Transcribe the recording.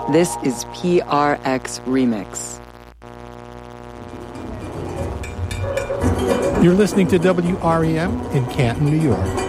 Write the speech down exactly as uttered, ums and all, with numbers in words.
This is P R X Remix. You're listening to W R E M in Canton, New York.